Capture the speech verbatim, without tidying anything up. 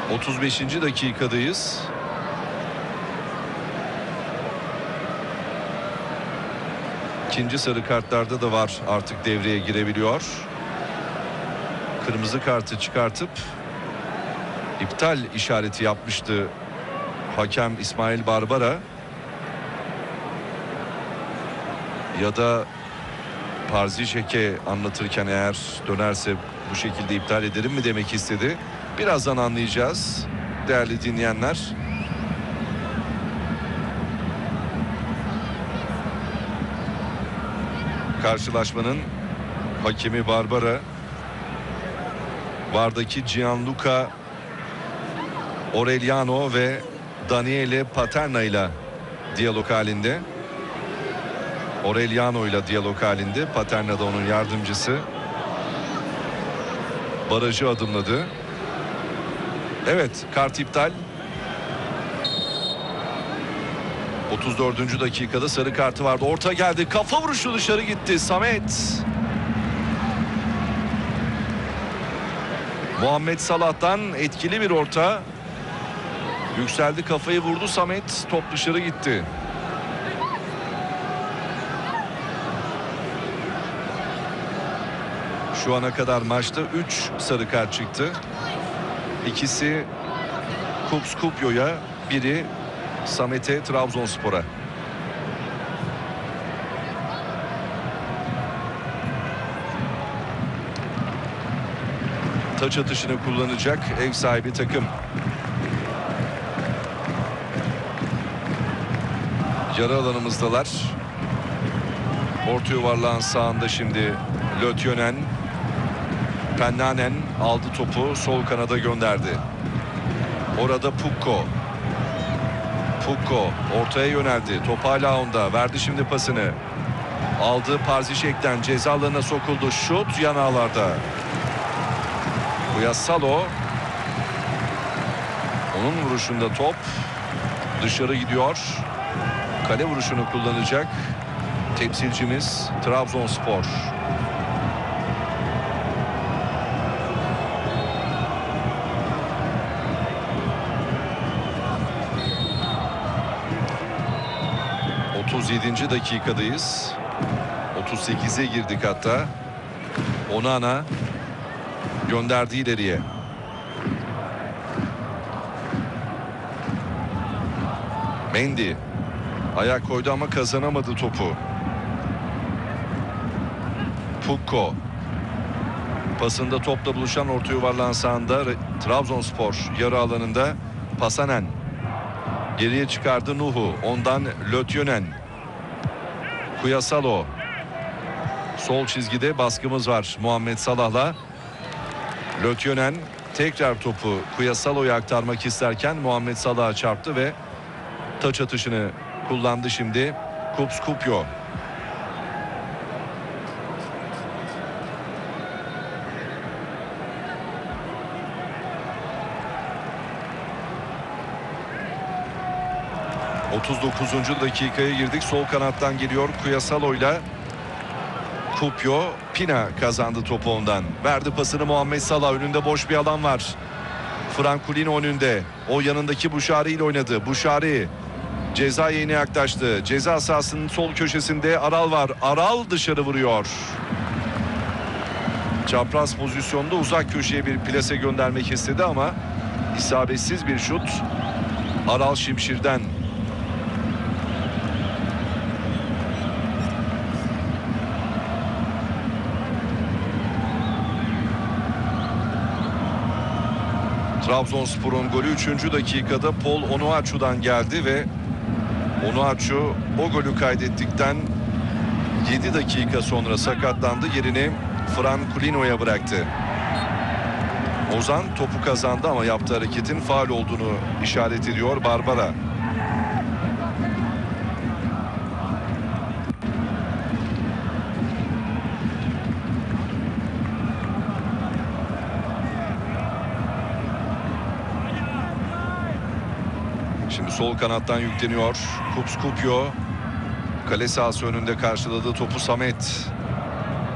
otuz beşinci dakikadayız. İkinci sarı kartlarda da var artık devreye girebiliyor. Kırmızı kartı çıkartıp iptal işareti yapmıştı hakem İsmail Barbara. Ya da Parzicek'e anlatırken eğer dönerse bu şekilde iptal ederim mi demek istedi. Birazdan anlayacağız değerli dinleyenler. Karşılaşmanın hakemi Barbara. Vardaki Gianluca Aureliano ve Daniele Paterna ile diyalog halinde. Aureliano ile diyalog halinde. Paterna da onun yardımcısı. Barajı adımladı. Evet, kart iptal. otuz dördüncü dakikada sarı kartı vardı. Orta geldi. Kafa vuruşu dışarı gitti. Samet. Muhammed Salah'tan etkili bir orta. Yükseldi, kafayı vurdu Samet. Top dışarı gitti. Şu ana kadar maçta üç sarı kart çıktı. İkisi Kups Kupyo'ya, biri Samet'e, Trabzonspor'a. Taç atışını kullanacak ev sahibi takım. Yarı alanımızdalar. Orta yuvarlağın sağında şimdi Lötjönen. Pennanen aldı topu, sol kanada gönderdi. Orada Pukko. Pukko ortaya yöneldi. Top hala onda. Verdi şimdi pasını. Aldı Parzicek'ten, ceza alanına sokuldu. Şut yan ağlarda. Kuyasalo. Onun vuruşunda top dışarı gidiyor. Kale vuruşunu kullanacak temsilcimiz Trabzonspor. otuz yedinci dakikadayız. otuz sekize girdik hatta. Onana gönderdi ileriye. Mendy ayak koydu ama kazanamadı topu. Pukko. Pasında topla buluşan orta yuvarlağın sağında Trabzonspor yarı alanında. Pasanen. Geriye çıkardı Nuhu. Ondan Lötjönen. Kuyasalo. Sol çizgide baskımız var Muhammed Salah'la. Lötjönen tekrar topu Kuyasalo'ya aktarmak isterken Muhammed Salah'a çarptı ve taç atışını kullandı şimdi Kups Kupyo. otuz dokuzuncu dakikaya girdik. Sol kanattan geliyor Kuyasalo'yla. Kupyo. Pina kazandı topu ondan. Verdi pasını Muhammed Salah. Önünde boş bir alan var. Frankulino önünde. O yanındaki Buşari ile oynadı. Buşari ceza yayına yaklaştı. Ceza sahasının sol köşesinde Aral var. Aral dışarı vuruyor. Çapraz pozisyonda uzak köşeye bir plase göndermek istedi ama isabetsiz bir şut Aral Şimşir'den. Trabzonspor'un golü üçüncü dakikada Paul Onuachu'dan geldi ve Onuachu o golü kaydettikten yedi dakika sonra sakatlandı. Yerini Frankulino'ya bıraktı. Ozan topu kazandı ama yaptığı hareketin faul olduğunu işaret ediyor Barbara. Şimdi sol kanattan yükleniyor Kups Kupyo. Kale sahası önünde karşıladığı topu Samet.